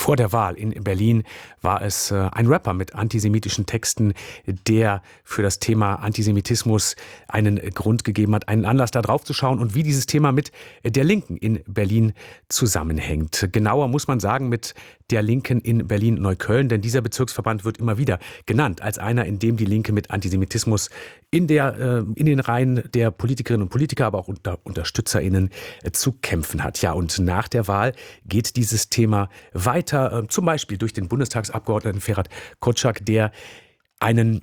Vor der Wahl in Berlin war es ein Rapper mit antisemitischen Texten, der für das Thema Antisemitismus einen Grund gegeben hat, einen Anlass da drauf zu schauen und wie dieses Thema mit der Linken in Berlin zusammenhängt. Genauer muss man sagen mit der Linken in Berlin-Neukölln, denn dieser Bezirksverband wird immer wieder genannt als einer, in dem die Linke mit Antisemitismus in den Reihen der Politikerinnen und Politiker, aber auch unter UnterstützerInnen zu kämpfen hat. Ja, und nach der Wahl geht dieses Thema weiter, zum Beispiel durch den Bundestagsabgeordneten Ferhat Kotschak, der einen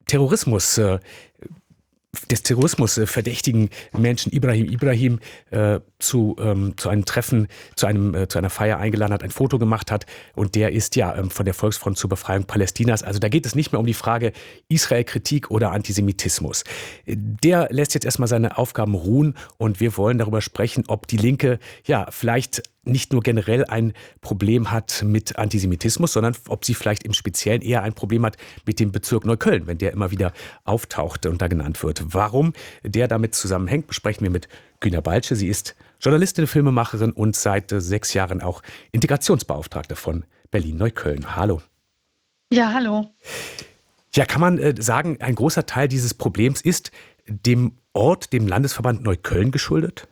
des Terrorismus verdächtigen Menschen Ibrahim zu einem Treffen, zu einer Feier eingeladen hat, ein Foto gemacht hat, und der ist von der Volksfront zur Befreiung Palästinas. Also da geht es nicht mehr um die Frage Israel-Kritik oder Antisemitismus. Der lässt jetzt erstmal seine Aufgaben ruhen, und wir wollen darüber sprechen, ob die Linke vielleicht nicht nur generell ein Problem hat mit Antisemitismus, sondern ob sie vielleicht im Speziellen eher ein Problem hat mit dem Bezirk Neukölln, wenn der immer wieder auftaucht und da genannt wird. Warum der damit zusammenhängt, besprechen wir mit Güner Balsche. Sie ist Journalistin, Filmemacherin und seit 6 Jahren auch Integrationsbeauftragte von Berlin-Neukölln. Hallo. Ja, hallo. Ja, kann man sagen, ein großer Teil dieses Problems ist dem Landesverband Neukölln geschuldet?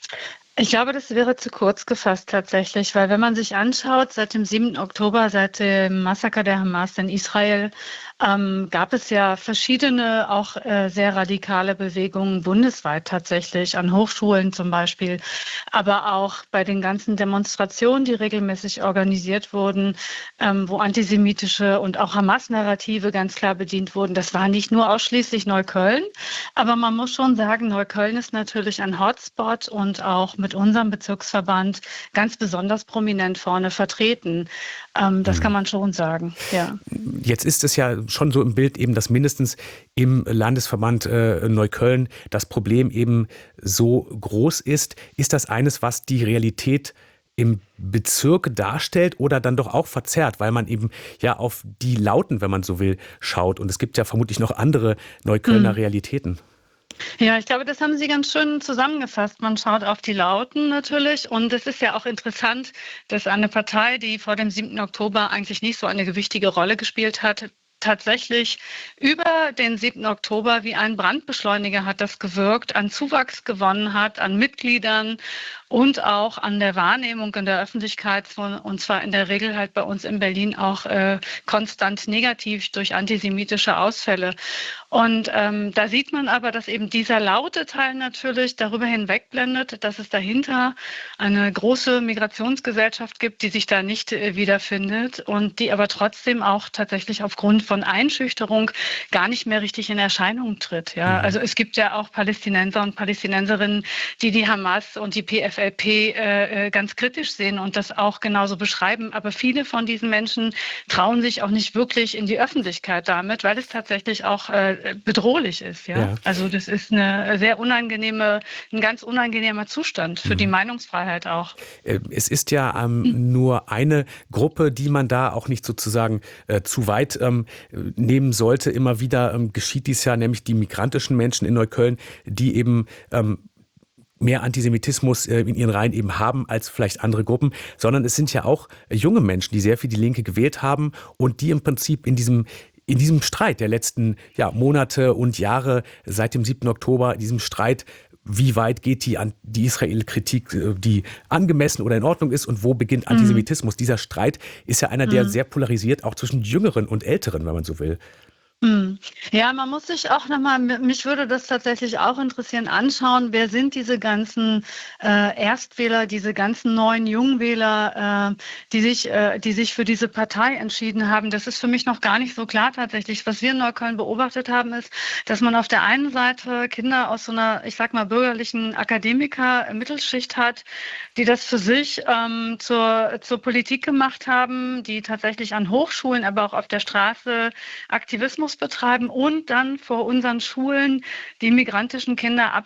Ich glaube, das wäre zu kurz gefasst tatsächlich, weil wenn man sich anschaut, seit dem 7. Oktober, seit dem Massaker der Hamas in Israel, gab es ja verschiedene, auch sehr radikale Bewegungen bundesweit tatsächlich, an Hochschulen zum Beispiel, aber auch bei den ganzen Demonstrationen, die regelmäßig organisiert wurden, wo antisemitische und auch Hamas-Narrative ganz klar bedient wurden. Das war nicht nur ausschließlich Neukölln, aber man muss schon sagen, Neukölln ist natürlich ein Hotspot und auch mit unserem Bezirksverband ganz besonders prominent vorne vertreten. Das kann man schon sagen, ja. Jetzt ist es ja schon so im Bild eben, dass mindestens im Landesverband Neukölln das Problem eben so groß ist. Ist das eines, was die Realität im Bezirk darstellt oder dann doch auch verzerrt, weil man eben auf die Lauten, wenn man so will, schaut? Und es gibt ja vermutlich noch andere Neuköllner Realitäten. Ja, ich glaube, das haben Sie ganz schön zusammengefasst. Man schaut auf die Lauten natürlich, und es ist ja auch interessant, dass eine Partei, die vor dem 7. Oktober eigentlich nicht so eine gewichtige Rolle gespielt hat, tatsächlich über den 7. Oktober wie ein Brandbeschleuniger hat das gewirkt, an Zuwachs gewonnen hat, an Mitgliedern und auch an der Wahrnehmung in der Öffentlichkeit, und zwar in der Regel halt bei uns in Berlin auch konstant negativ durch antisemitische Ausfälle. Und da sieht man aber, dass eben dieser laute Teil natürlich darüber hinwegblendet, dass es dahinter eine große Migrationsgesellschaft gibt, die sich da nicht wiederfindet und die aber trotzdem auch tatsächlich aufgrund von Einschüchterung gar nicht mehr richtig in Erscheinung tritt. Ja? Also es gibt ja auch Palästinenser und Palästinenserinnen, die Hamas und die PFLP ganz kritisch sehen und das auch genauso beschreiben. Aber viele von diesen Menschen trauen sich auch nicht wirklich in die Öffentlichkeit damit, weil es tatsächlich auch bedrohlich ist. Ja? Also das ist ein ganz unangenehmer Zustand für die Meinungsfreiheit auch. Es ist ja nur eine Gruppe, die man da auch nicht sozusagen zu weit nehmen sollte. Immer wieder geschieht dies ja, nämlich die migrantischen Menschen in Neukölln, die eben mehr Antisemitismus in ihren Reihen eben haben als vielleicht andere Gruppen, sondern es sind ja auch junge Menschen, die sehr viel die Linke gewählt haben und die im Prinzip in diesem Streit der letzten Monate und Jahre seit dem 7. Oktober, in diesem Streit, wie weit geht die Israel-Kritik, die angemessen oder in Ordnung ist, und wo beginnt Antisemitismus? Dieser Streit ist ja einer, der sehr polarisiert, auch zwischen Jüngeren und Älteren, wenn man so will. Ja, man muss sich auch nochmal, mich würde das tatsächlich auch interessieren, anschauen, wer sind diese ganzen Erstwähler, diese ganzen neuen Jungwähler, die sich für diese Partei entschieden haben. Das ist für mich noch gar nicht so klar tatsächlich. Was wir in Neukölln beobachtet haben, ist, dass man auf der einen Seite Kinder aus so einer, ich sag mal, bürgerlichen Akademiker-Mittelschicht hat, die das für sich zur Politik gemacht haben, die tatsächlich an Hochschulen, aber auch auf der Straße Aktivismus betreiben und dann vor unseren Schulen die migrantischen Kinder